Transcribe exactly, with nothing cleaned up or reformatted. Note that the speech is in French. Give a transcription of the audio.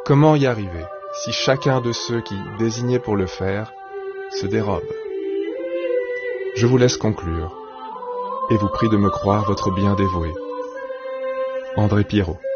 Comment y arriver si chacun de ceux qui, désignés pour le faire, se dérobe? Je vous laisse conclure et vous prie de me croire votre bien dévoué. André Pirot.